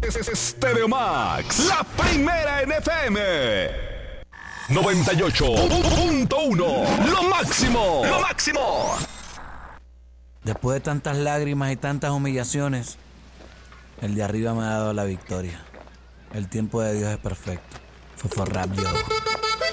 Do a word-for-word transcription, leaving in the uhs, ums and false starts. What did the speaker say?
Stereo Max, la primera en F M. noventa y ocho punto uno, lo máximo, lo máximo. Después de tantas lágrimas y tantas humillaciones, el de arriba me ha dado la victoria. El tiempo de Dios es perfecto. Fue for rap, yo.